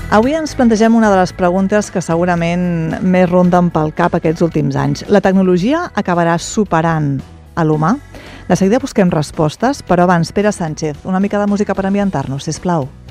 Avui ens plantegem una de les preguntes que segurament més ronden pel cap aquests últims anys. La tecnologia acabarà superant a l'humà? De seguida busquem respostes, però abans, Pere Sánchez, una mica de música per ambientar-nos, sisplau.